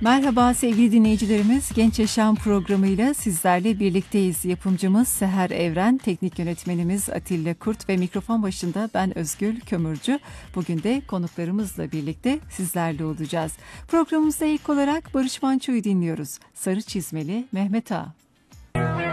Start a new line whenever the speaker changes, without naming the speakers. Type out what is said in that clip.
Merhaba sevgili dinleyicilerimiz, Genç Yaşam programıyla sizlerle birlikteyiz. Yapımcımız Seher Evren, teknik yönetmenimiz Atilla Kurt ve mikrofon başında ben Özgül Kömürcü. Bugün de konuklarımızla birlikte sizlerle olacağız. Programımızda ilk olarak Barış Manço'yu dinliyoruz. Sarı Çizmeli Mehmet Ağa.